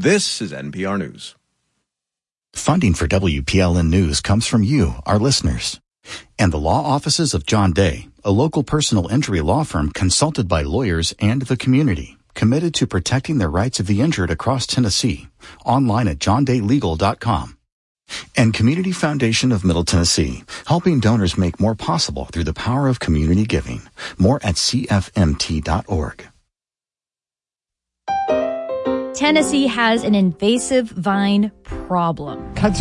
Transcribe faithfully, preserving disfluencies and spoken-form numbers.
This is N P R News. Funding for W P L N News comes from you, our listeners. And the law offices of John Day, a local personal injury law firm consulted by lawyers and the community, committed to protecting the rights of the injured across Tennessee. Online at john day legal dot com. And Community Foundation of Middle Tennessee, helping donors make more possible through the power of community giving. More at c f m t dot org. Tennessee has an invasive vine problem.